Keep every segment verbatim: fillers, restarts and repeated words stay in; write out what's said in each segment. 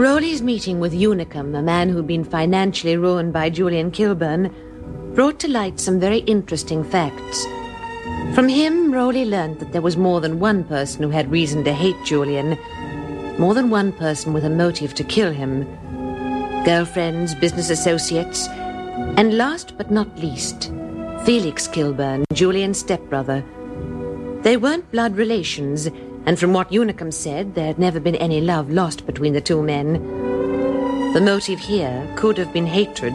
Rowley's meeting with Unicum, a man who'd been financially ruined by Julian Kilburn, brought to light some very interesting facts. From him, Rowley learned that there was more than one person who had reason to hate Julian, more than one person with a motive to kill him. Girlfriends, business associates, and last but not least, Felix Kilburn, Julian's stepbrother. They weren't blood relations, and from what Unicum said, there had never been any love lost between the two men. The motive here could have been hatred.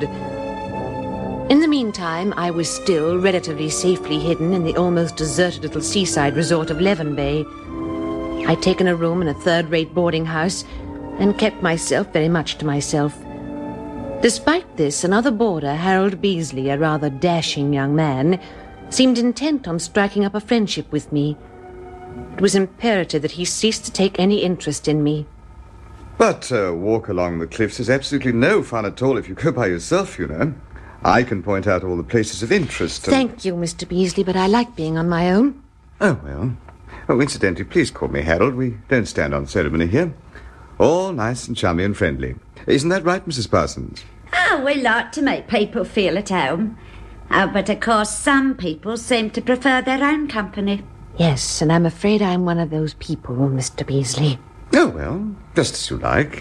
In the meantime, I was still relatively safely hidden in the almost deserted little seaside resort of Leven Bay. I'd taken a room in a third-rate boarding house and kept myself very much to myself. Despite this, another boarder, Harold Beasley, a rather dashing young man, seemed intent on striking up a friendship with me. It was imperative that he cease to take any interest in me. But a uh, walk along the cliffs is absolutely no fun at all if you go by yourself, you know. I can point out all the places of interest. And... Thank you, Mister Beasley, but I like being on my own. Oh, well. Oh, incidentally, please call me Harold. We don't stand on ceremony here. All nice and chummy and friendly. Isn't that right, Missus Parsons? Oh, we like to make people feel at home. Oh, but of course some people seem to prefer their own company. Yes, and I'm afraid I'm one of those people, Mister Beasley. Oh, well, just as you like.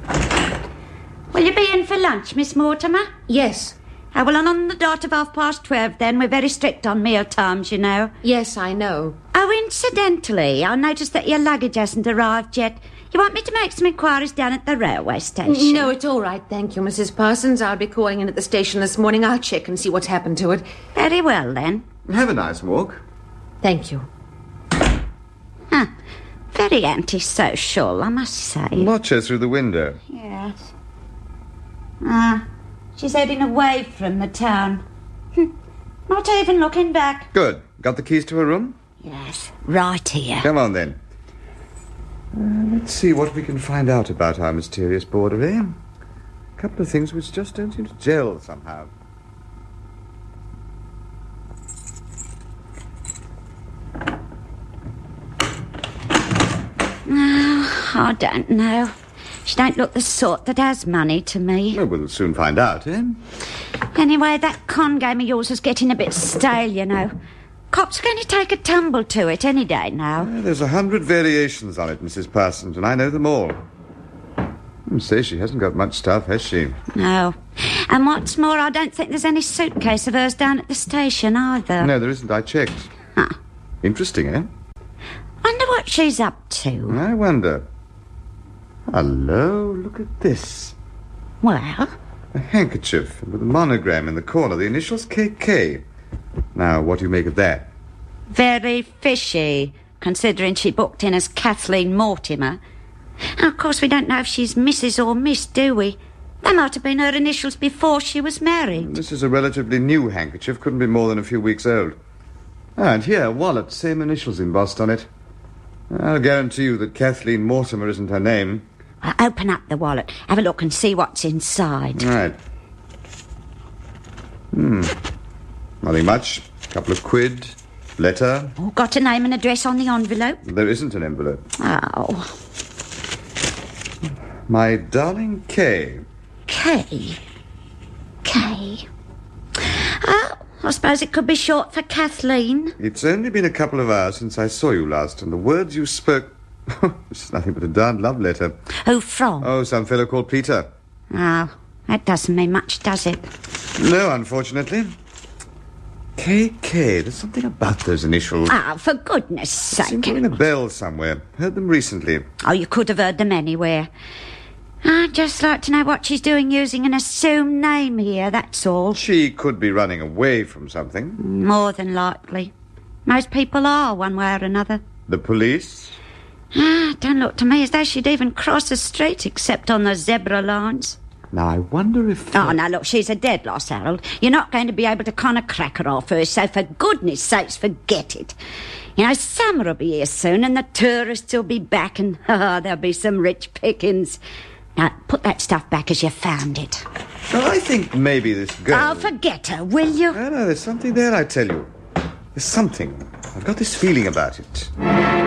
Will you be in for lunch, Miss Mortimer? Yes. Oh, well, I'm on the dot of half past twelve then. We're very strict on meal times, you know. Yes, I know. Oh, incidentally, I noticed that your luggage hasn't arrived yet. You want me to make some inquiries down at the railway station? No, it's all right, thank you, Missus Parsons. I'll be calling in at the station this morning. I'll check and see what's happened to it. Very well, then. Have a nice walk. Thank you. Huh. Very antisocial, I must say. Watch her through the window. Yes. Ah, she's heading away from the town. Hm. Not even looking back. Good. Got the keys to her room? Yes, right here. Come on, then. Uh, let's see what we can find out about our mysterious boarder, eh? A couple of things which just don't seem to gel somehow. Oh, I don't know. She don't look the sort that has money to me. Well, we'll soon find out, eh? Anyway, that con game of yours is getting a bit stale, you know. Cops are going to take a tumble to it any day now. Uh, there's a hundred variations on it, Missus Parsons, and I know them all. I say she hasn't got much stuff, has she? No. And what's more, I don't think there's any suitcase of hers down at the station either. No, there isn't. I checked. Huh. Interesting, eh? Wonder what she's up to. I wonder. Hello, look at this. Well? A handkerchief with a monogram in the corner, the initials K K. Now, what do you make of that? Very fishy, considering she booked in as Kathleen Mortimer. And of course, we don't know if she's Missus or Miss, do we? They might have been her initials before she was married. This is a relatively new handkerchief, couldn't be more than a few weeks old. Ah, and here, a wallet, same initials embossed on it. I'll guarantee you that Kathleen Mortimer isn't her name. Well, open up the wallet, have a look and see what's inside. Right. Hmm. Nothing much. A couple of quid. Letter. Oh, got a name and address on the envelope? There isn't an envelope. Oh. My darling Kay. Kay? Kay? Oh, I suppose it could be short for Kathleen. It's only been a couple of hours since I saw you last, and the words you spoke... It's nothing but a darned love letter. Who from? Oh, some fellow called Peter. Oh, that doesn't mean much, does it? No, unfortunately. K K, there's something about those initials. Ah, for goodness sake. Seem to ring a bell somewhere. Heard them recently. Oh, you could have heard them anywhere. I'd just like to know what she's doing using an assumed name here, that's all. She could be running away from something. More than likely. Most people are, one way or another. The police? Ah, don't look to me as though she'd even cross the street except on the zebra lines. Now, I wonder if... Oh, now, look, she's a dead loss, Harold. You're not going to be able to con a cracker off her, so for goodness sakes, forget it. You know, summer will be here soon, and the tourists will be back, and oh, there'll be some rich pickings. Now, put that stuff back as you found it. Well, I think maybe this girl... Oh, forget her, will you? No, no, there's something there, I tell you. There's something. I've got this feeling about it.